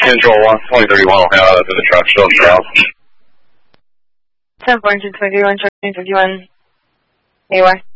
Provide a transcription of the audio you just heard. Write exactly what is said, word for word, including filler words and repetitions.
Control one, twenty thirty-one will have out to the truck, show south. ten four, twenty thirty-one, truck, twenty thirty-one, A Y.